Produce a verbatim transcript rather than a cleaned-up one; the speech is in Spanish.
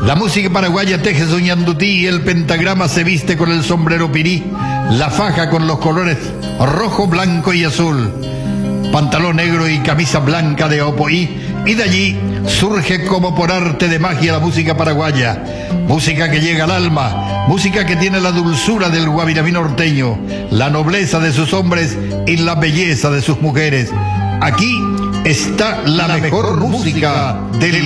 La música paraguaya teje soñando ti, el pentagrama se viste con el sombrero pirí, la faja con los colores rojo, blanco y azul, pantalón negro y camisa blanca de opoí, y de allí surge como por arte de magia la música paraguaya, música que llega al alma, música que tiene la dulzura del guaviramí norteño, la nobleza de sus hombres y la belleza de sus mujeres. Aquí está la, la mejor, mejor música del